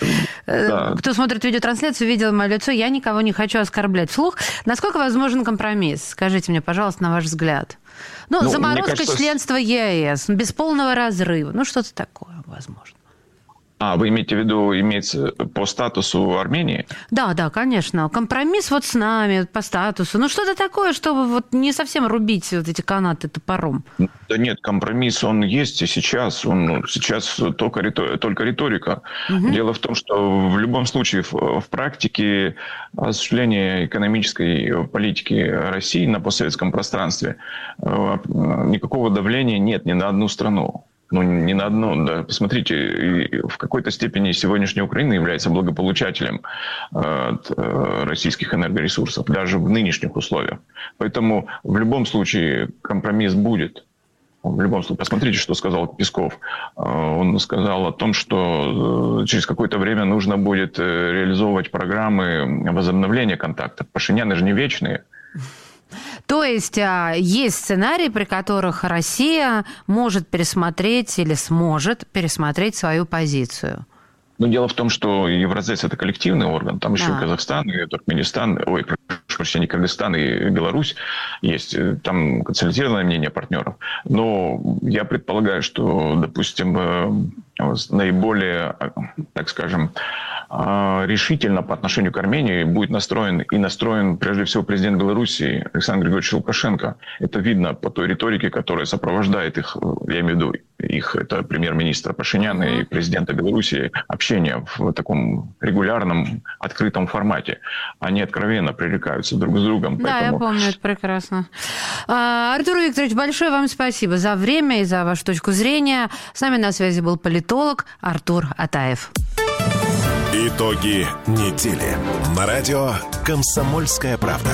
Да. Кто смотрит видеотрансляцию, видел мое лицо. Я никого не хочу оскорблять вслух. Насколько возможен компромисс? Скажите мне, пожалуйста, на ваш взгляд. Ну, ну заморозка кажется... членства ЕС, без полного разрыва. Ну, что-то такое возможно. А, вы имеете в виду, имеется по статусу Армении? Да, да, конечно. Компромисс вот с нами, по статусу. Ну, что-то такое, чтобы вот не совсем рубить вот эти канаты топором. Да нет, компромисс, он есть и сейчас. Он сейчас только, ритор... только риторика. Угу. Дело в том, что в любом случае в, в практике осуществления экономической политики России на постсоветском пространстве никакого давления нет ни на одну страну. Ну, не на одну. Да. Посмотрите, в какой-то степени сегодняшняя Украина является благополучателем от российских энергоресурсов, даже в нынешних условиях. Поэтому в любом случае компромисс будет. В любом случае, посмотрите, что сказал Песков. Он сказал о том, что через какое-то время нужно будет реализовывать программы возобновления контактов. Пашиняны же не вечные. То есть есть сценарии, при которых Россия может пересмотреть или сможет пересмотреть свою позицию. Но дело в том, что Евразес – это коллективный орган. Там еще да. и Казахстан, и Туркменистан, ой, прошу прощения, Кыргызстан и Беларусь есть. Там консолидированное мнение партнеров. Но я предполагаю, что, допустим, наиболее, так скажем, решительно по отношению к Армении будет настроен и настроен, прежде всего, президент Беларуси Александр Григорьевич Лукашенко. Это видно по той риторике, которая сопровождает их, я имею в виду их, это премьер-министра Пашиняна и президента Беларуси, общение в таком регулярном, открытом формате. Они откровенно пререкаются друг с другом. Да, поэтому... я помню это прекрасно. Артур Викторович, большое вам спасибо за время и за вашу точку зрения. С нами на связи был политолог Артур Атаев. Итоги недели. На радио «Комсомольская правда».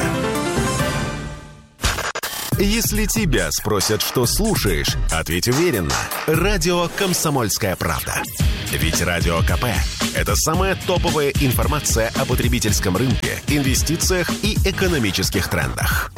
Если тебя спросят, что слушаешь, ответь уверенно. Радио «Комсомольская правда». Ведь Радио КП – это самая топовая информация о потребительском рынке, инвестициях и экономических трендах.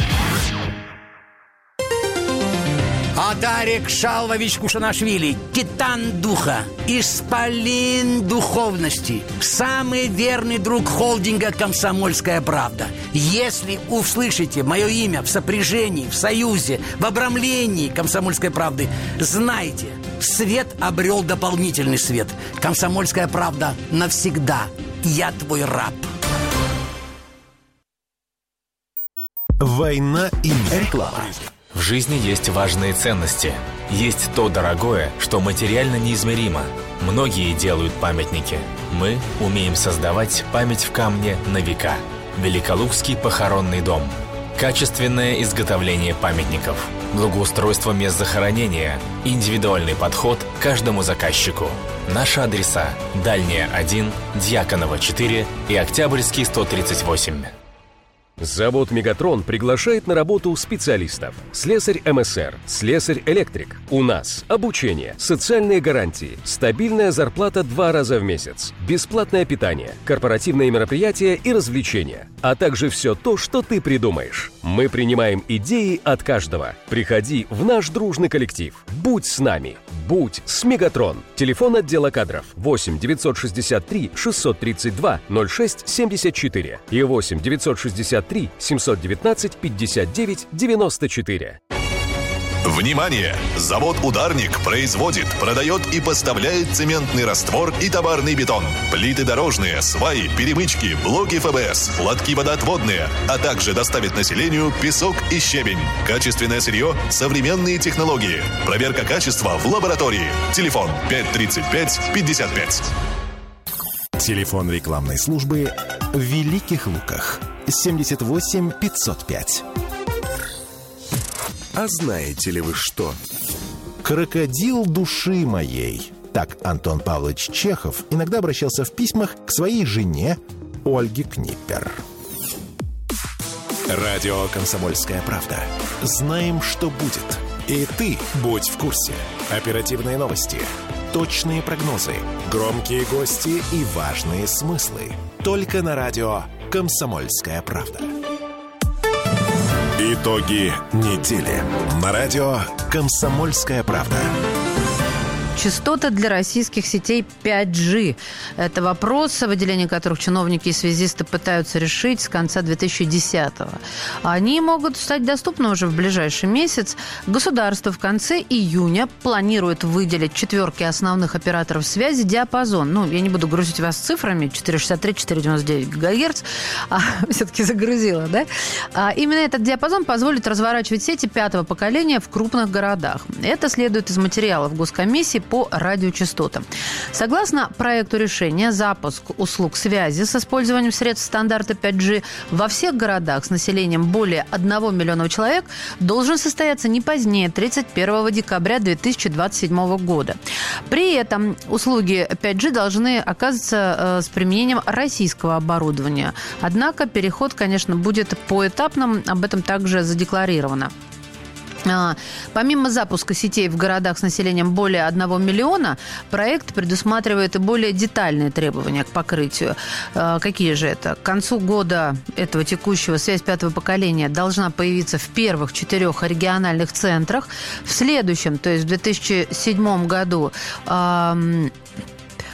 Адарик Шалвович Кушанашвили, титан духа, исполин духовности, самый верный друг холдинга «Комсомольская правда». Если услышите мое имя в сопряжении, в союзе, в обрамлении «Комсомольской правды», знайте, свет обрел дополнительный свет. «Комсомольская правда» навсегда. Я твой раб. Война и мир. Реклама. В жизни есть важные ценности. Есть то дорогое, что материально неизмеримо. Многие делают памятники. Мы умеем создавать память в камне на века. Великолукский похоронный дом. Качественное изготовление памятников. Благоустройство мест захоронения. Индивидуальный подход к каждому заказчику. Наши адреса: Дальняя один, Дьяконова четыре и Октябрьский сто тридцать восемь. Завод «Мегатрон» приглашает на работу специалистов. Слесарь МСР, слесарь-электрик. У нас обучение, социальные гарантии, стабильная зарплата два раза в месяц, бесплатное питание, корпоративные мероприятия и развлечения, а также все то, что ты придумаешь. Мы принимаем идеи от каждого. Приходи в наш дружный коллектив. Будь с нами. Будь с «Мегатрон». Телефон отдела кадров восемь девятьсот шестьдесят три шестьсот тридцать два ноль шесть семьдесят четыре и восемь девятьсот шестьдесят три семьсот девятнадцать пятьдесят девять девяносто четыре. Внимание! Завод «Ударник» производит, продает и поставляет цементный раствор и товарный бетон, плиты дорожные, сваи, перемычки, блоки эф бэ эс, лотки водоотводные, а также доставит населению песок и щебень. Качественное сырье, современные технологии. Проверка качества в лаборатории. Телефон пять тридцать пять пятьдесят пять. Телефон рекламной службы в Великих Луках. семьдесят восемь пятьсот пять. А знаете ли вы что? «Крокодил души моей». Так Антон Павлович Чехов иногда обращался в письмах к своей жене Ольге Книппер. Радио «Комсомольская правда». Знаем, что будет. И ты будь в курсе. Оперативные новости, точные прогнозы, громкие гости и важные смыслы. Только на радио «Комсомольская правда». Итоги недели. На радио «Комсомольская правда». Частоты для российских сетей пять джи. Это вопрос, выделение которых чиновники и связисты пытаются решить с конца две тысячи десятого. Они могут стать доступны уже в ближайший месяц. Государство в конце июня планирует выделить четверке основных операторов связи диапазон. Ну, я не буду грузить вас цифрами. четыреста шестьдесят три - четыреста девяносто девять гигагерц. А, все-таки загрузила, да? А, именно этот диапазон позволит разворачивать сети пятого поколения в крупных городах. Это следует из материалов Госкомиссии по радиочастотам. Согласно проекту решения, запуск услуг связи с использованием средств стандарта пять джи во всех городах с населением более одного миллиона человек должен состояться не позднее тридцать первого декабря две тысячи двадцать седьмого года. При этом услуги пять джи должны оказываться э, с применением российского оборудования. Однако переход, конечно, будет поэтапным, об этом также задекларировано. Помимо запуска сетей в городах с населением более одного миллиона, проект предусматривает и более детальные требования к покрытию. Какие же это? К концу года этого текущего связь пятого поколения должна появиться в первых четырех региональных центрах. В следующем, то есть в две тысячи седьмом году,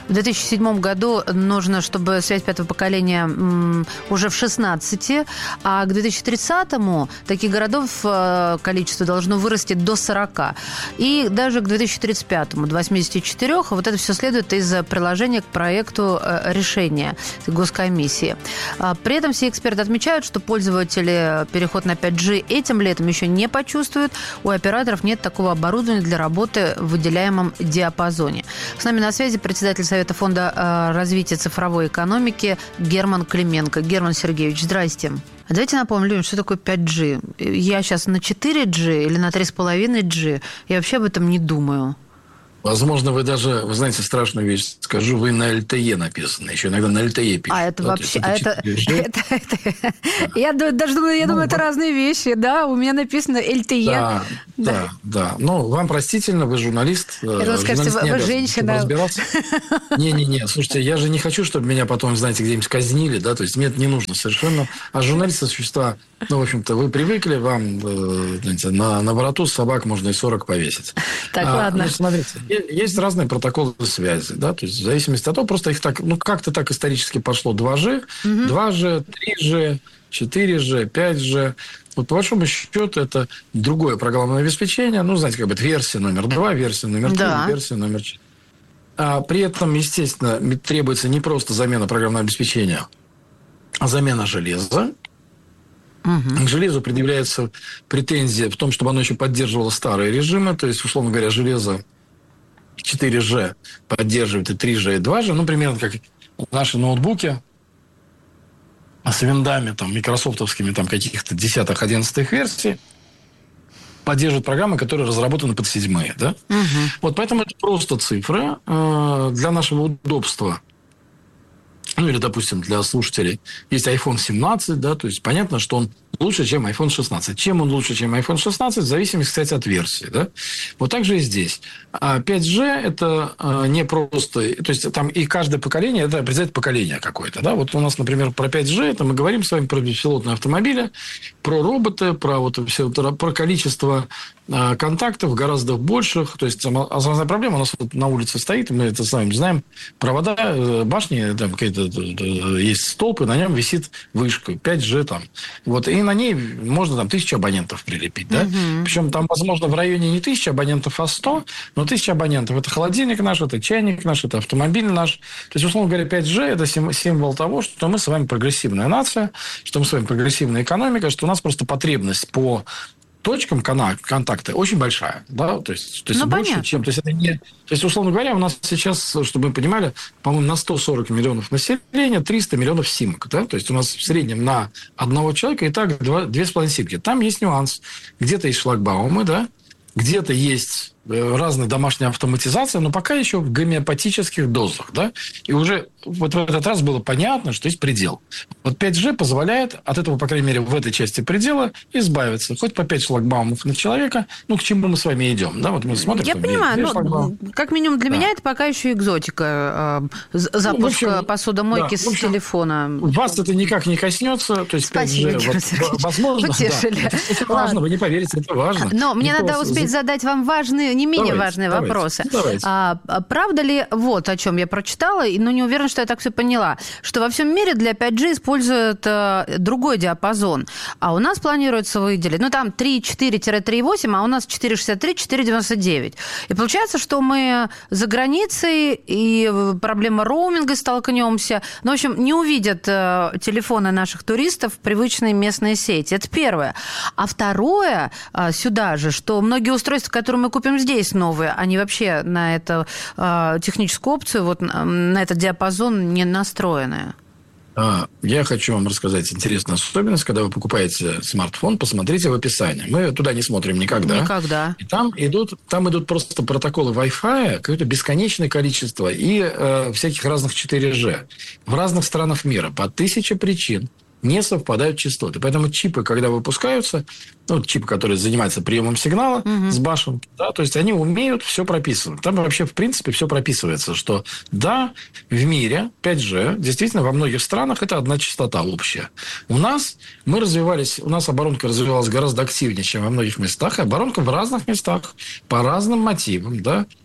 В две тысячи седьмом году нужно, чтобы связь пятого поколения м, уже в шестнадцати, а к две тысячи тридцатому таких городов э, количество должно вырасти до сорока. И даже к две тысячи тридцать пятому до восьмидесяти четырёх. Вот это все следует из приложения к проекту э, решения госкомиссии. А, при этом все эксперты отмечают, что пользователи переход на пять джи этим летом еще не почувствуют. У операторов нет такого оборудования для работы в выделяемом диапазоне. С нами на связи председатель Совета фонда э, развития цифровой экономики Герман Клименко. Герман Сергеевич, здрасте. Давайте напомним людям, что такое пять джи. Я сейчас на четыре джи или на три с половиной джи. Я вообще об этом не думаю. Возможно, вы даже, вы знаете, страшную вещь скажу, вы на эл тэ е написаны, еще иногда на эл тэ е пишут. А это да, вообще... Это, а это, это, это, я даже думаю, я ну, думаю, это вы... разные вещи, да? У меня написано эл тэ е. Да, да, да. да. Ну, вам простительно, вы журналист. Это вы скажете, вы, вы женщина. Не-не-не, слушайте, я же не хочу, чтобы меня потом, знаете, где-нибудь казнили, да, то есть мне это не нужно совершенно. А журналисты, существа, ну, в общем-то, вы привыкли, вам, знаете, на, на вороту собак можно и сорок повесить. Так, а, ладно. Ну, смотрите, есть разные протоколы связи, да, то есть в зависимости от того, просто их так, ну, как-то так исторически пошло два джи, угу. два джи, три джи, четыре джи, пять джи. Вот по большому счету это другое программное обеспечение, ну, знаете, как бы это версия номер два, версия номер три, да. версия номер четыре. А при этом, естественно, требуется не просто замена программного обеспечения, а замена железа. Угу. К железу предъявляется претензия в том, чтобы оно еще поддерживало старые режимы, то есть, условно говоря, железо четыре джи поддерживает и три джи, и два джи, ну, примерно как наши ноутбуки с виндами, там, микрософтовскими, там, каких-то десятых, одиннадцатых версий поддерживают программы, которые разработаны под седьмые, да? Угу. Вот, поэтому это просто цифры. Для нашего удобства, ну, или, допустим, для слушателей, есть айфон семнадцать, да, то есть понятно, что он лучше, чем айфон шестнадцать. Чем он лучше, чем айфон шестнадцать, в зависимости, кстати, от версии, да. Вот так же и здесь. А пять джи – это не просто... То есть, там и каждое поколение – это определяет поколение какое-то, да. Вот у нас, например, про пять джи, это мы говорим с вами про беспилотные автомобили, про роботы, про, вот, все, про количество контактов гораздо больших. То есть, основная проблема у нас вот на улице стоит, мы это с вами знаем, провода, башни, там какие-то есть столб, и на нем висит вышка, пять джи там. Вот, и на ней можно там тысячу абонентов прилепить, да? Uh-huh. Причем там, возможно, в районе не тысячи абонентов, а сто, но тысяча абонентов. Это холодильник наш, это чайник наш, это автомобиль наш. То есть, условно говоря, пять джи – это символ того, что мы с вами прогрессивная нация, что мы с вами прогрессивная экономика, что у нас просто потребность по точкам контакта очень большая, да, то есть, то есть ну, больше, понятно. чем, то есть это не, то есть, условно говоря, у нас сейчас, чтобы вы понимали, по-моему, на сто сорок миллионов населения триста миллионов симок, да, то есть у нас в среднем на одного человека и так две с половиной симки. Там есть нюанс, где-то есть шлагбаумы, да, где-то есть разная домашняя автоматизация, но пока еще в гомеопатических дозах, да, и уже вот в этот раз было понятно, что есть предел. Вот пять джи позволяет от этого, по крайней мере, в этой части предела избавиться. Хоть по пять шлагбаумов на человека, ну, к чему мы с вами идем, да, вот мы смотрим. Я понимаю, но как минимум для да. меня это пока еще экзотика, запуск ну, общем, посудомойки да, с общем, телефона. Вас это никак не коснется, то есть Спасибо, пять джи, вот, возможно, утешили. Да, это важно, вы не поверите, это важно. Но мне Никто надо успеть за... задать вам важные, не менее давайте, важные давайте, вопросы. Давайте. А, правда ли, вот о чем я прочитала, но не уверена, что я так все поняла, что во всем мире для пять джи используют а, другой диапазон, а у нас планируется выделить, ну, там три четыре - три восемь, а у нас четыре шестьдесят три - четыре девяносто девять. И получается, что мы за границей и проблема роуминга столкнемся. Ну, в общем, не увидят а, телефоны наших туристов в привычной местной сети. Это первое. А второе, а, сюда же, что многие устройства, которые мы купим здесь новые, они вообще на эту э, техническую опцию, вот на этот диапазон не настроены. Я хочу вам рассказать интересную особенность. Когда вы покупаете смартфон, посмотрите в описании. Мы туда не смотрим никогда. Никогда. И там идут, там идут просто протоколы Wi-Fi, какое-то бесконечное количество, и э, всяких разных четыре джи в разных странах мира по тысяче причин не совпадают частоты. Поэтому чипы, когда выпускаются, ну, чипы, которые занимаются приемом сигнала угу. с башенки, да, то есть они умеют все прописывать. Там вообще, в принципе, все прописывается, что да, в мире пять джи действительно во многих странах это одна частота общая. У нас мы развивались, у нас оборонка развивалась гораздо активнее, чем во многих местах, и оборонка в разных местах по разным мотивам, да.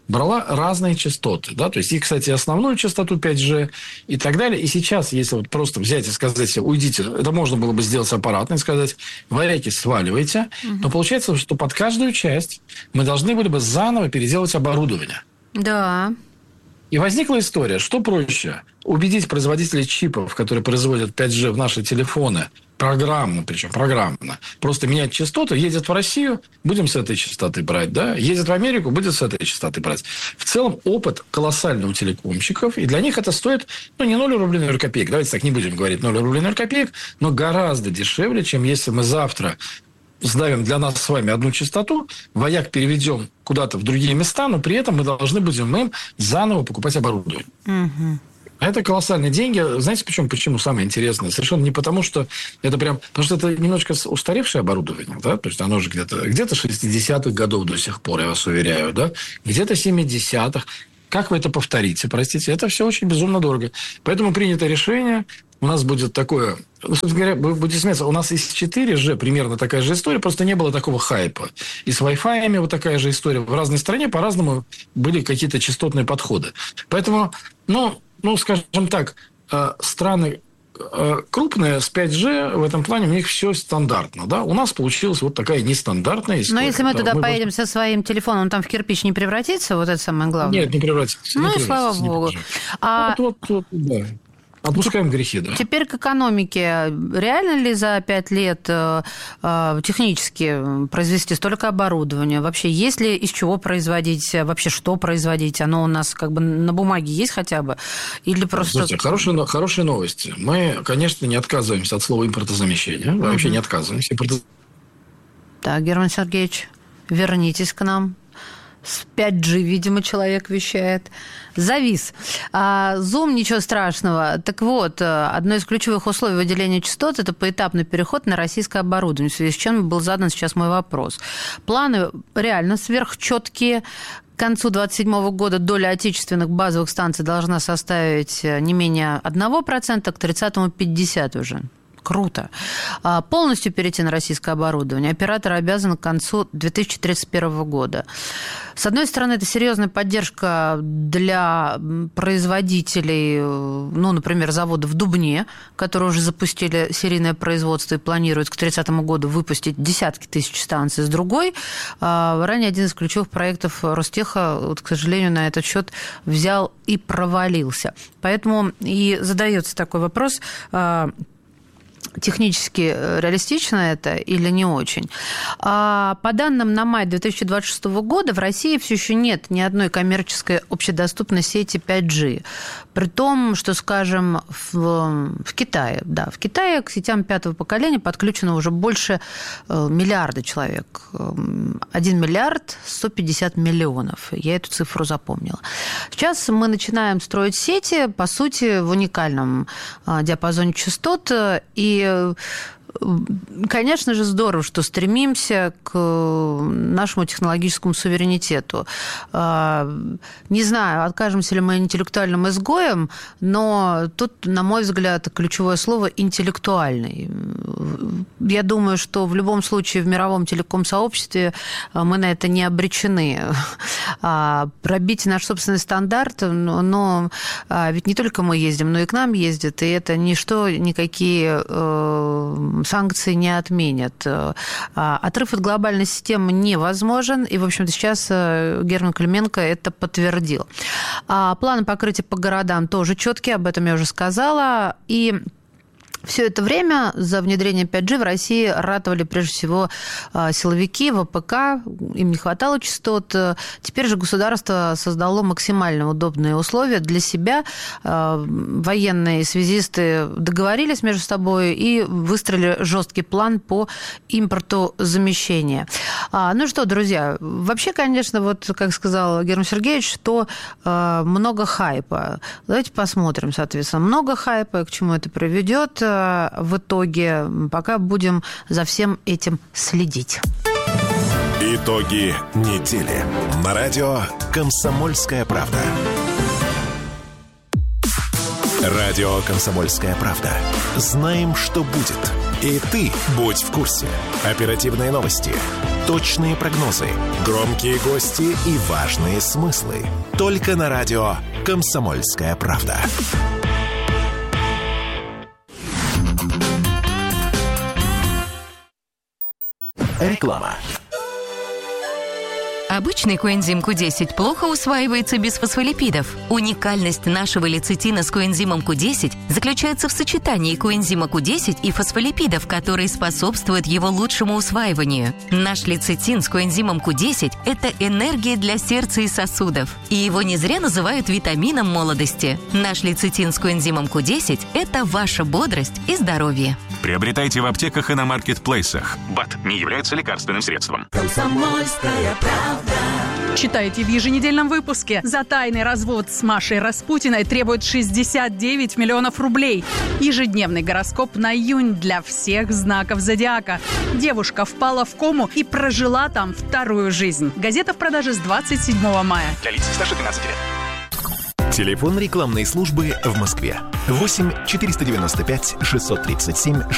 брала разные частоты, да, то есть и, кстати, основную частоту пять джи и так далее. И сейчас, если вот просто взять и сказать себе, уйдите, это можно было бы сделать аппаратно и сказать, варяки, сваливайте, угу. но получается, что под каждую часть мы должны были бы заново переделать оборудование. Да. И возникла история, что проще убедить производителей чипов, которые производят пять джи в наши телефоны, программно, причем программно, просто менять частоты, едет в Россию, будем с этой частоты брать, да, едет в Америку, будем с этой частоты брать. В целом опыт колоссальный у телекомщиков, и для них это стоит, ну, не ноль рублей ноль копеек, давайте так не будем говорить ноль рублей ноль копеек, но гораздо дешевле, чем если мы завтра сдавим для нас с вами одну частоту, вояк переведем куда-то в другие места, но при этом мы должны будем им заново покупать оборудование. Угу. Это колоссальные деньги. Знаете, почему? Почему самое интересное? Совершенно не потому, что это прям... Потому что это немножко устаревшее оборудование, да? То есть оно же где-то, где-то шестидесятых годов до сих пор, я вас уверяю, да? Где-то семидесятых. Как вы это повторите, простите? Это все очень безумно дорого. Поэтому принято решение... У нас будет такое... Ну, собственно говоря, вы будете смеяться, у нас и с четыре джи примерно такая же история, просто не было такого хайпа. И с Wi-Fi вот такая же история. В разной стране по-разному были какие-то частотные подходы. Поэтому, ну, ну скажем так, страны крупные с пять джи в этом плане, у них все стандартно. Да? У нас получилась вот такая нестандартная история. Но если мы да, туда мы поедем можем... со своим телефоном, там в кирпич не превратится? Вот это самое главное? Нет, не превратится. Ну, не слава превратится, богу. А... Вот, вот, вот, да. Отпускаем грехи, да. Теперь к экономике. Реально ли за пять лет э, э, технически произвести столько оборудования? Вообще, есть ли из чего производить? Вообще, что производить? Оно у нас как бы на бумаге есть хотя бы? Или просто... Слушайте, хорошие, хорошие новости. Мы, конечно, не отказываемся от слова импортозамещения. Мы вообще не отказываемся. Импорт... Так, Герман Сергеевич, вернитесь к нам. С пять джи, видимо, человек вещает. Завис. А, Zoom, ничего страшного. Так вот, одно из ключевых условий выделения частот – это поэтапный переход на российское оборудование, в связи с чем был задан сейчас мой вопрос. Планы реально сверхчеткие. К концу две тысячи двадцать седьмого года доля отечественных базовых станций должна составить не менее одного процента, к тридцатому – пятьдесят процентов уже. Круто. Полностью перейти на российское оборудование оператор обязан к концу две тысячи тридцать первого года. С одной стороны, это серьезная поддержка для производителей, ну, например, завода в Дубне, которые уже запустили серийное производство и планируют к тридцатому году выпустить десятки тысяч станций. С другой, ранее один из ключевых проектов Ростеха, вот, к сожалению, на этот счет взял и провалился. Поэтому и задается такой вопрос: технически реалистично это или не очень? А по данным на май две тысячи двадцать шестого года в России все еще нет ни одной коммерческой общедоступной сети пять джи. При том, что, скажем, в, в Китае, да, в Китае к сетям пятого поколения подключено уже больше миллиарда человек. один миллиард сто пятьдесят миллионов. Я эту цифру запомнила. Сейчас мы начинаем строить сети, по сути, в уникальном диапазоне частот. И, конечно же, здорово, что стремимся к нашему технологическому суверенитету. Не знаю, откажемся ли мы интеллектуальным изгоем, но тут, на мой взгляд, ключевое слово «интеллектуальный». Я думаю, что в любом случае в мировом телеком-сообществе мы на это не обречены. Пробить наш собственный стандарт, но ведь не только мы ездим, но и к нам ездят, и это ничто, никакие санкции не отменят. Отрыв от глобальной системы невозможен, и, в общем-то, сейчас Герман Клименко это подтвердил. Планы покрытия по городам тоже четкие, об этом я уже сказала, и все это время за внедрение пять джи в России ратовали прежде всего силовики, ВПК, им не хватало частот. Теперь же государство создало максимально удобные условия для себя. Военные связисты договорились между собой и выстроили жесткий план по импортозамещению. Ну что, друзья, вообще, конечно, вот как сказал Герман Сергеевич, что много хайпа. Давайте посмотрим, соответственно, много хайпа, и к чему это приведет в итоге, пока будем за всем этим следить. Итоги недели. На радио «Комсомольская правда». Радио «Комсомольская правда». Знаем, что будет. И ты будь в курсе. Оперативные новости, точные прогнозы, громкие гости и важные смыслы. Только на радио «Комсомольская правда». Реклама. Обычный коэнзим ку десять плохо усваивается без фосфолипидов. Уникальность нашего лецитина с коэнзимом ку десять заключается в сочетании коэнзима ку десять и фосфолипидов, которые способствуют его лучшему усваиванию. Наш лецитин с коэнзимом ку десять – это энергия для сердца и сосудов. И его не зря называют витамином молодости. Наш лецитин с коэнзимом ку десять – это ваша бодрость и здоровье. Приобретайте в аптеках и на маркетплейсах. БАД не является лекарственным средством. Комсомольская правда. Читайте в еженедельном выпуске. За тайный развод с Машей Распутиной требуют шестьдесят девять миллионов рублей. Ежедневный гороскоп на июнь для всех знаков зодиака. Девушка впала в кому и прожила там вторую жизнь. Газета в продаже с двадцать седьмого мая. Для лиц старше тринадцати лет. Телефон рекламной службы в Москве. восемь четыреста девяносто пять шестьсот тридцать семь